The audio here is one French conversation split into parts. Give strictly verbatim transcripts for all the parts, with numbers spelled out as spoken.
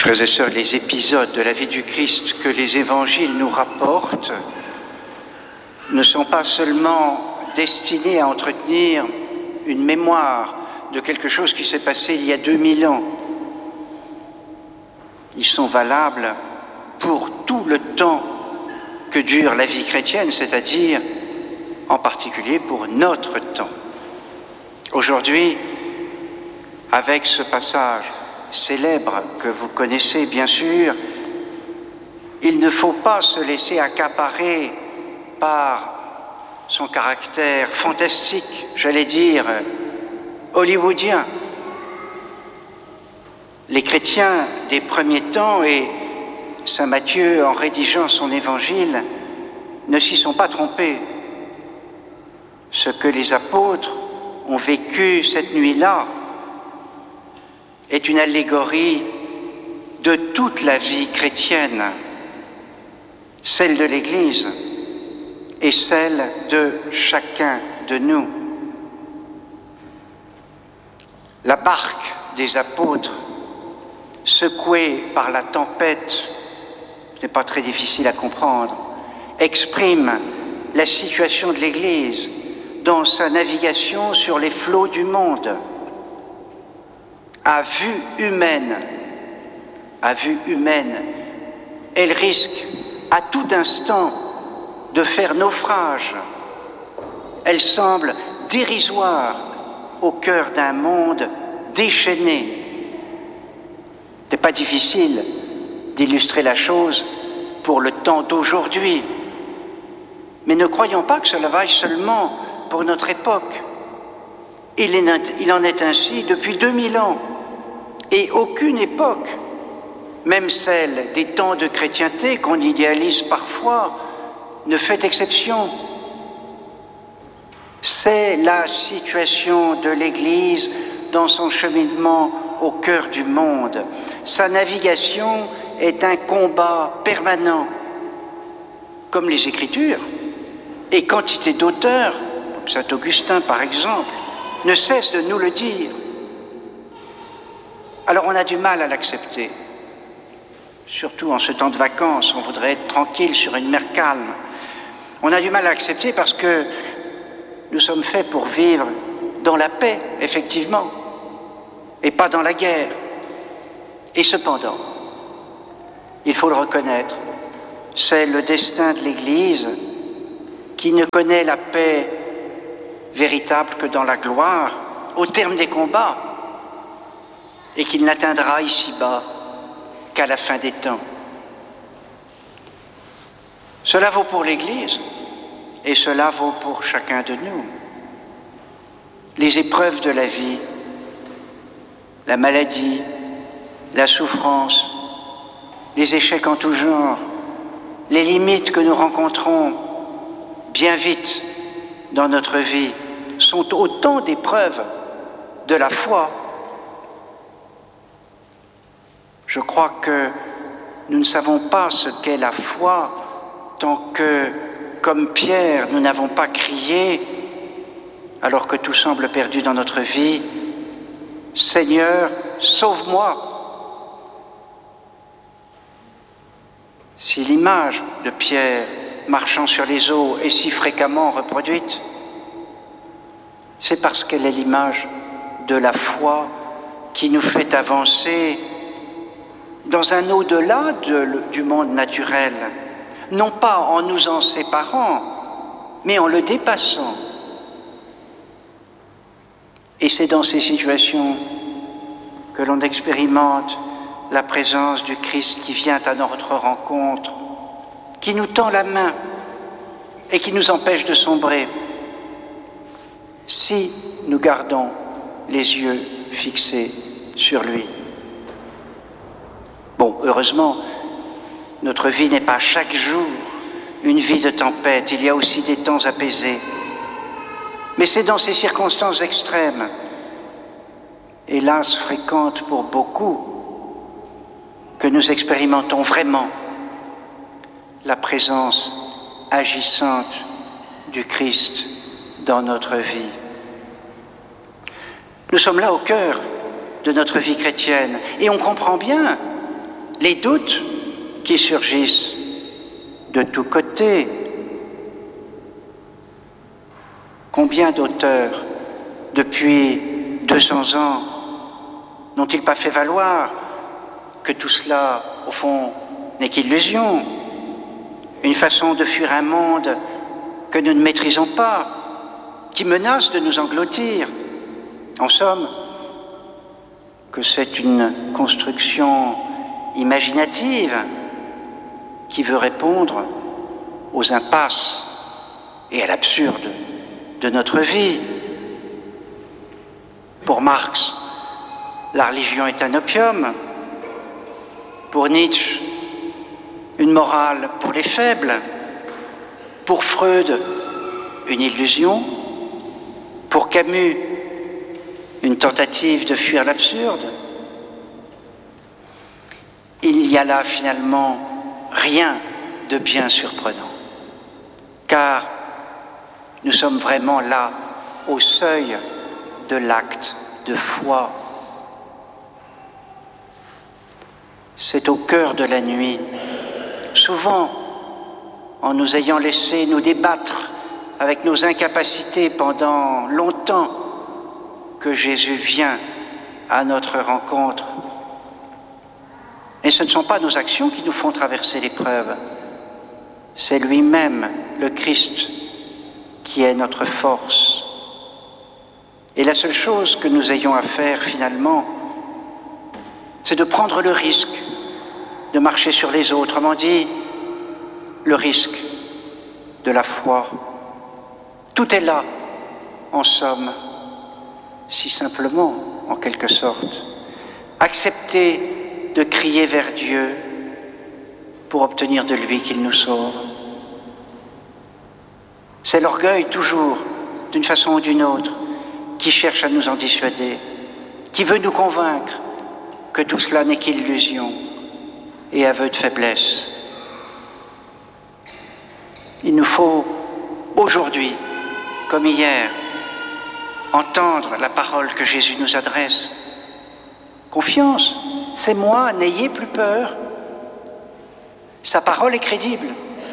Frères et sœurs, les épisodes de la vie du Christ que les évangiles nous rapportent ne sont pas seulement destinés à entretenir une mémoire de quelque chose qui s'est passé il y a deux mille ans. Ils sont valables pour tout le temps que dure la vie chrétienne, c'est-à-dire en particulier pour notre temps. Aujourd'hui, avec ce passage célèbre que vous connaissez bien sûr, il ne faut pas se laisser accaparer par son caractère fantastique, j'allais dire hollywoodien. Les chrétiens des premiers temps, et saint Matthieu, en rédigeant son évangile, ne s'y sont pas trompés. Ce que les apôtres ont vécu cette nuit-là est une allégorie de toute la vie chrétienne, celle de l'Église et celle de chacun de nous. La barque des apôtres, secouée par la tempête, ce n'est pas très difficile à comprendre, exprime la situation de l'Église dans sa navigation sur les flots du monde. À vue humaine, à vue humaine, elle risque à tout instant de faire naufrage. Elle semble dérisoire au cœur d'un monde déchaîné. Ce n'est pas difficile d'illustrer la chose pour le temps d'aujourd'hui. Mais ne croyons pas que cela vaille seulement pour notre époque. Il, est, il en est ainsi depuis deux mille ans. Et aucune époque, même celle des temps de chrétienté qu'on idéalise parfois, ne fait exception. C'est la situation de l'Église dans son cheminement au cœur du monde. Sa navigation est un combat permanent, comme les Écritures, et quantité d'auteurs, comme saint Augustin par exemple, ne cessent de nous le dire. Alors on a du mal à l'accepter, surtout en ce temps de vacances, on voudrait être tranquille sur une mer calme. On a du mal à l'accepter parce que nous sommes faits pour vivre dans la paix, effectivement, et pas dans la guerre. Et cependant, il faut le reconnaître, c'est le destin de l'Église qui ne connaît la paix véritable que dans la gloire, au terme des combats, et qu'il n'atteindra ici-bas qu'à la fin des temps. Cela vaut pour l'Église et cela vaut pour chacun de nous. Les épreuves de la vie, la maladie, la souffrance, les échecs en tout genre, les limites que nous rencontrons bien vite dans notre vie sont autant d'épreuves de la foi. Je crois que nous ne savons pas ce qu'est la foi tant que, comme Pierre, nous n'avons pas crié, alors que tout semble perdu dans notre vie, « Seigneur, sauve-moi !» Si l'image de Pierre marchant sur les eaux est si fréquemment reproduite, c'est parce qu'elle est l'image de la foi qui nous fait avancer dans un au-delà de, du monde naturel, non pas en nous en séparant, mais en le dépassant. Et c'est dans ces situations que l'on expérimente la présence du Christ qui vient à notre rencontre, qui nous tend la main et qui nous empêche de sombrer, si nous gardons les yeux fixés sur lui. Bon, heureusement, notre vie n'est pas chaque jour une vie de tempête, il y a aussi des temps apaisés. Mais c'est dans ces circonstances extrêmes, hélas fréquentes pour beaucoup, que nous expérimentons vraiment la présence agissante du Christ dans notre vie. Nous sommes là au cœur de notre vie chrétienne et on comprend bien les doutes qui surgissent de tous côtés. Combien d'auteurs, depuis deux cents ans, n'ont-ils pas fait valoir que tout cela, au fond, n'est qu'illusion, une façon de fuir un monde que nous ne maîtrisons pas, qui menace de nous engloutir. En somme, que c'est une construction imaginative qui veut répondre aux impasses et à l'absurde de notre vie. Pour Marx, la religion est un opium. Pour Nietzsche, une morale pour les faibles. Pour Freud, une illusion. Pour Camus, une tentative de fuir l'absurde. Il n'y a là finalement rien de bien surprenant, car nous sommes vraiment là au seuil de l'acte de foi. C'est au cœur de la nuit, souvent en nous ayant laissé nous débattre avec nos incapacités pendant longtemps, que Jésus vient à notre rencontre. Et ce ne sont pas nos actions qui nous font traverser l'épreuve, c'est lui-même, le Christ, qui est notre force. Et la seule chose que nous ayons à faire finalement, c'est de prendre le risque de marcher sur les eaux, autrement dit, le risque de la foi. Tout est là, en somme, si simplement, en quelque sorte. Accepter de crier vers Dieu pour obtenir de lui qu'il nous sauve. C'est l'orgueil, toujours, d'une façon ou d'une autre, qui cherche à nous en dissuader, qui veut nous convaincre que tout cela n'est qu'illusion et aveu de faiblesse. Il nous faut, aujourd'hui, comme hier, entendre la parole que Jésus nous adresse. Confiance, c'est moi, n'ayez plus peur. Sa parole est crédible.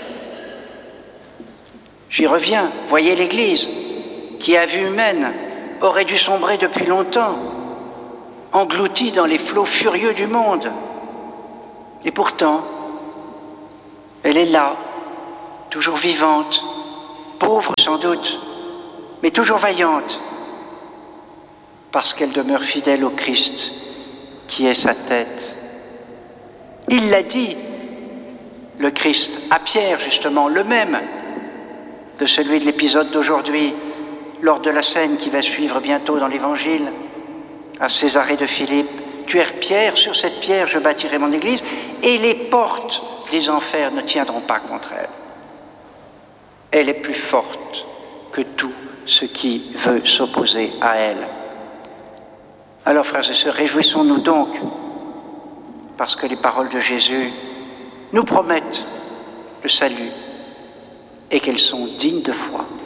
J'y reviens, voyez l'Église, qui à vue humaine aurait dû sombrer depuis longtemps, engloutie dans les flots furieux du monde. Et pourtant, elle est là, toujours vivante, pauvre sans doute, mais toujours vaillante, parce qu'elle demeure fidèle au Christ, qui est sa tête. Il l'a dit, le Christ, à Pierre justement, le même de celui de l'épisode d'aujourd'hui, lors de la scène qui va suivre bientôt dans l'Évangile, à Césarée de Philippe. Tu es Pierre, sur cette pierre je bâtirai mon église, et les portes des enfers ne tiendront pas contre elle. Elle est plus forte que tout ce qui veut s'opposer à elle. Alors, frères et sœurs, réjouissons-nous donc, parce que les paroles de Jésus nous promettent le salut et qu'elles sont dignes de foi.